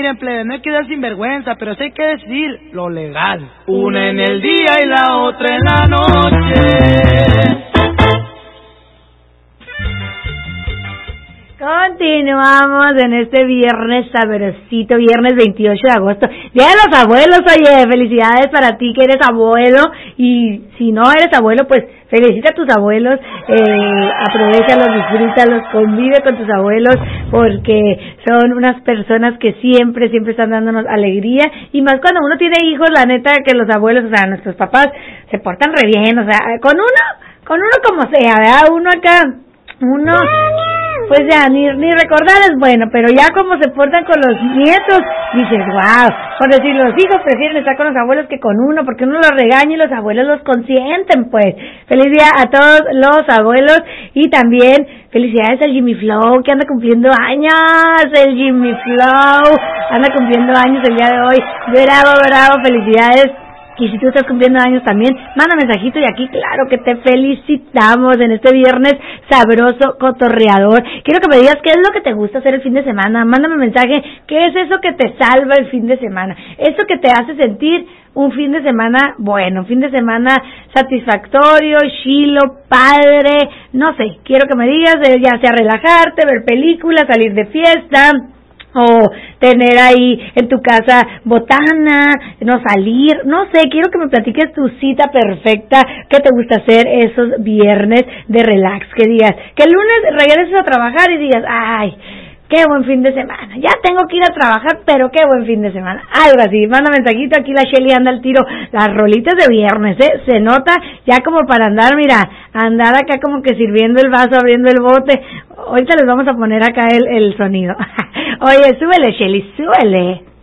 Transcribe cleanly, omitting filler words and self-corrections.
miren, plebe, no hay que dar sinvergüenza, pero sí hay que decir lo legal. Una en el día y la otra en la noche. Continuamos en este viernes sabrosito, viernes 28 de agosto. Día de los abuelos, oye, felicidades para ti que eres abuelo, y si no eres abuelo, pues felicita a tus abuelos, aprovéchalos, disfrútalos, convive con tus abuelos, porque son unas personas que siempre están dándonos alegría, y más cuando uno tiene hijos, la neta que los abuelos, o sea, nuestros papás se portan re bien, o sea, con uno como sea, ¿verdad? Uno pues ya, ni recordar es bueno, pero ya como se portan con los nietos, dices, wow, por decir, los hijos prefieren estar con los abuelos que con uno, porque uno los regaña y los abuelos los consienten, pues. Feliz día a todos los abuelos, y también felicidades al Jimmy Flow, que anda cumpliendo años, el Jimmy Flow, anda cumpliendo años el día de hoy, bravo, felicidades. Y si tú estás cumpliendo años también, manda mensajito, y aquí claro que te felicitamos en este viernes sabroso, cotorreador. Quiero que me digas qué es lo que te gusta hacer el fin de semana. Mándame mensaje, qué es eso que te salva el fin de semana, eso que te hace sentir un fin de semana bueno, un fin de semana satisfactorio, chilo, padre, no sé. Quiero que me digas, ya sea relajarte, ver películas, salir de fiesta, o tener ahí en tu casa botana, no salir, no sé, quiero que me platiques tu cita perfecta, qué te gusta hacer esos viernes de relax, que digas, que el lunes regreses a trabajar y digas, ay, qué buen fin de semana, ya tengo que ir a trabajar, pero qué buen fin de semana, algo así. Manda mensajito, aquí la Shelly anda al tiro, las rolitas de viernes, se nota ya como para andar, mira, andar acá como que sirviendo el vaso, abriendo el bote. Ahorita les vamos a poner acá el sonido. Oye, súbele, Shelly, súbele.